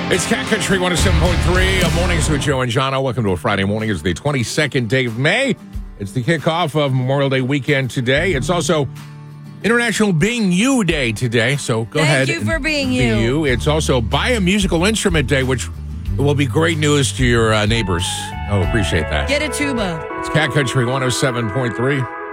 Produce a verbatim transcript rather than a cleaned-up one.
It's Cat Country one oh seven point three. Mornings with Joe and Jono. Welcome to a Friday morning. It's the twenty-second day of May. It's the kickoff of Memorial Day weekend today. It's also International Being You Day today. So go Thank ahead. you for being be you. you. It's also Buy a Musical Instrument Day, which will be great news to your uh, neighbors. Oh, appreciate that. Get a tuba. It's Cat Country one oh seven point three.